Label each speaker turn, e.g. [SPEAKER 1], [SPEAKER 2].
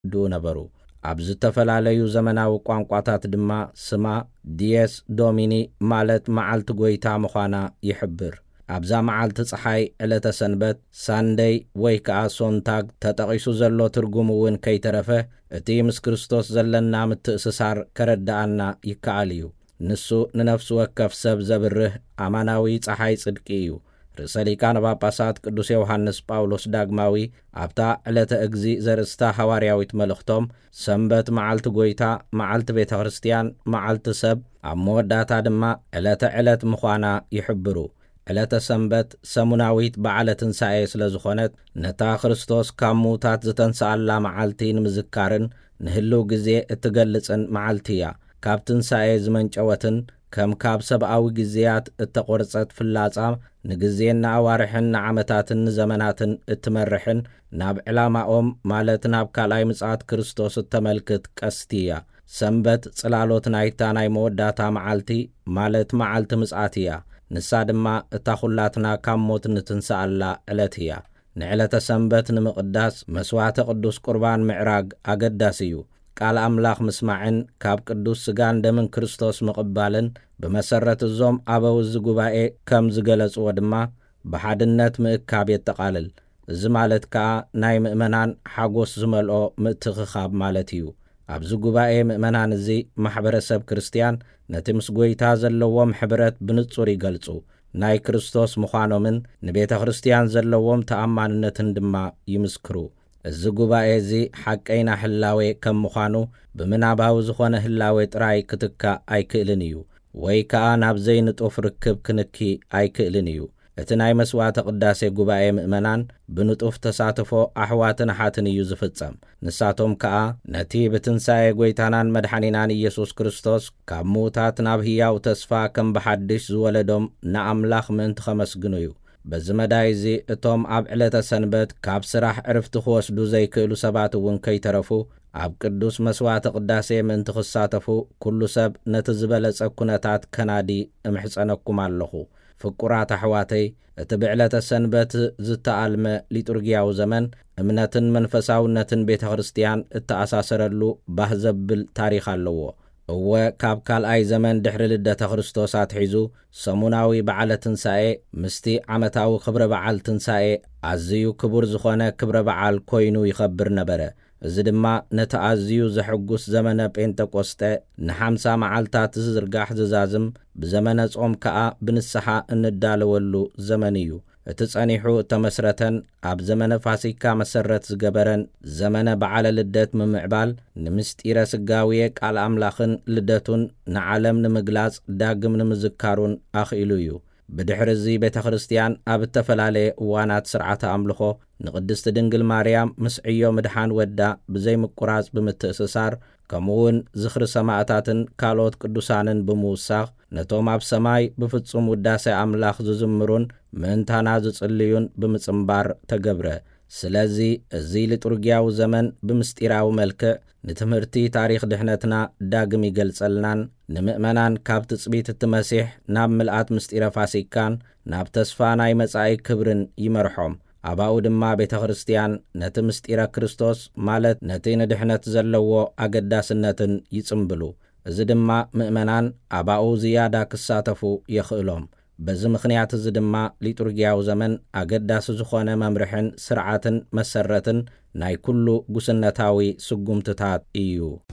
[SPEAKER 1] ዱ ነበሩ ኣብዚ ተፈላለዩ ዘመናዊ ቋንቋታት ድማ ስማ ዲየስ ዶሚኒ ማለት መዓልቲ ጎይታ ምዃና ይሕብር ኣብዛ መዓልቲ ፀሓይ ዕለተ ሰንበት ሳንደይ ወይ ከዓ ሶንታግ ተጠቂሱ ዘሎ ትርጉም እውን ከይተረፈ እቲ ምስ ክርስቶስ ዘለና ምትእስሳር ከረዳኣና ይከኣል እዩ ንሱ ንነፍሱ ወከፍ ሰብ ዘብርህ ኣማናዊ ፀሓይ ጽድቂ እዩ ርእሰ ሊቃነ ጳጳሳት ቅዱስ ዮሐንስ ጳውሎስ ዳግማዊ ኣብታ ዕለተ እግዚ ዘርእስታ ሐዋርያዊት መልእኽቶም ሰንበት መዓልቲ ጎይታ መዓልቲ ቤተ ክርስቲያን መዓልቲ ሰብ ኣብ መወዳእታ ድማ ዕለት ምዃና ይሕብሩ ዕለተ ሰንበት ሰሙናዊት በዓለ ትንሣኤ ስለ ዝኾነት ነታ ክርስቶስ ካብ ሙታት ዝተንስኣላ መዓልቲ ንምዝካርን ንህልው ግዜ እትገልጽን መዓልቲ እያ ካብ ትንሣኤ ዝመንጨወትን ከም ካብ ሰብኣዊ ግዜያት እተቖርጸት ፍላጻ ንግዜና ኣዋርሕን ንዓመታትን ንዘመናትን እትመርሕን ናብ ዕላማኦም ማለት ናብ ካልኣይ ምጽኣት ክርስቶስ እተመልክት ቀስቲ እያ ሰንበት ጽላሎት ናይታ ናይ መወዳእታ መዓልቲ ማለት መዓልቲ ምጽኣት እያ ንሳ ድማ እታ ኹላትና ካብ ሞት ንትንስኣላ ዕለት እያ ንዕለተ ሰንበት ንምቕዳስ መስዋዕተ ቅዱስ ቁርባን ምዕራግ ኣገዳሲ እዩ ቃል ኣምላኽ ምስማዕን ካብ ቅዱስ ስጋን ደምን ክርስቶስ ምቕባልን ብመሰረት እዞም ኣበው ጉባኤ ከም ዝገለጽዎ ድማ ብሓድነት ምእካብ የጠቓልል እዚ ማለት ከዓ ናይ ምእመናን ሓጎስ ዝመልኦ ምእትኽኻብ ማለት እዩ ኣብዚ ጉባኤ ምእመናን እዚ ማሕበረሰብ ክርስቲያን ነቲ ምስ ጎይታ ዘለዎም ሕብረት ብንጹር ይገልጹ ናይ ክርስቶስ ምዃኖምን ንቤተ ክርስቲያን ዘለዎም ተኣማንነትን ድማ ይምስክሩ እዚ ጉባኤ እዚ ሓቀይና ህላዌ ከም ምዃኑ ብምናባዊ ዝኾነ ህላዌ ጥራይ ክትካእ ኣይክእልን እዩ ወይ ከዓ ናብ ዘይንጡፍ ርክብ ክንኪ ኣይክእልን እዩ እቲ ናይ መስዋዕተ ቅዳሴ ጉባኤ ምእመናን ብንጡፍ ተሳትፎ ኣሕዋትን ሓትን እዩ ዝፍጸም ንሳቶም ከዓ ነቲ ብትንሣኤ ጎይታናን መድሓኒናን ኢየሱስ ክርስቶስ ካብ ሙታት ናብ ህያው ተስፋ ከም ብሓድሽ ዝወለዶም ንኣምላኽ ምእንቲ ኸመስግኑ እዩ በዚ መዳይ እዚ እቶም ኣብ ዕለተ ሰንበት ካብ ስራሕ ዕርፍቲ ክወስዱ ዘይክእሉ ሰባት እውን ከይተረፉ ኣብ ቅዱስ መስዋዕተ ቅዳሴ ምእንቲ ክሳተፉ ኩሉ ሰብ ነቲ ዝበለጸ ኩነታት ከናዲ እምሕፀነኩም ኣለኹ ፍቁራት ኣሕዋተይ እቲ ብዕለተ ሰንበት ዝተኣልመ ሊጡርግያዊ ዘመን እምነትን መንፈሳውነትን ቤተ ክርስቲያን እተኣሳሰረሉ ባህ ዘብል ታሪኽ ኣለዎ እወ ካብ ካልኣይ ዘመን ድሕሪ ልደተ ክርስቶስ ኣትሒዙ ሰሙናዊ በዓለ ትንሣኤ ምስቲ ዓመታዊ ክብረ በዓል ትንሣኤ ኣዝዩ ክቡር ዝኾነ ክብረ በዓል ኮይኑ ይኸብር ነበረ እዚ ድማ ነቲ ኣዝዩ ዘሕጉስ ዘመነ ጴንጠቆስጠ ን50 መዓልታት ዝዝርጋሕ ዝዛዝም ብዘመነ ጾም ከዓ ብንስሓ እንዳለወሉ ዘመን እዩ እቲ ጸኒሑ ተመስረተን ኣብ ዘመነ ፋሲካ መሰረት ዝገበረን ዘመነ በዓለ ልደት ምምዕባል ንምስጢረ ስጋዊየ ቃል ኣምላኽን ልደቱን ንዓለም ንምግላጽ ዳግም ንምዝካሩን ኣኽኢሉ እዩ ብድሕሪ እዚ ቤተ ክርስቲያን ኣብ እተፈላለየ እዋናት ስርዓተ ኣምልኾ ንቅድስቲ ድንግል ማርያም ምስ ዕዮ ምድሓን ወዳ ብዘይምቁራጽ ብምትእስሳር ከምኡውን ዝኽሪ ሰማዕታትን ካልኦት ቅዱሳንን ብምውሳኽ ነቶም ኣብ ሰማይ ብፍጹም ውዳሴ ኣምላኽ ዝዝምሩን ምእንታና ዝጽልዩን ብምጽምባር ተገብረ ስለዚ እዚ ሊጡርግያዊ ዘመን ብምስጢራዊ መልክዕ ንትምህርቲ ታሪኽ ድሕነትና ዳግም ይገልጸልናን ንምእመናን ካብ ትጽቢት እትመሲሕ ናብ ምልኣት ምስጢረ ፋሲካን ናብ ተስፋ ናይ መጻኢ ክብርን ይመርሖም ኣባኡ ድማ ቤተ ክርስቲያን ነቲ ምስጢረ ክርስቶስ ማለት ነቲ ንድሕነት ዘለዎ ኣገዳስነትን ይጽምብሉ እዚ ድማ ምእመናን ኣባኡ ዝያዳ ክሳተፉ የኽእሎም በዚ ምኽንያት እዚ ድማ ሊጡርግያዊ ዘመን ኣገዳሲ ዝኾነ መምርሕን ስርዓትን መሰረትን ናይ ኩሉ ጉስነታዊ ስጉምትታት እዩ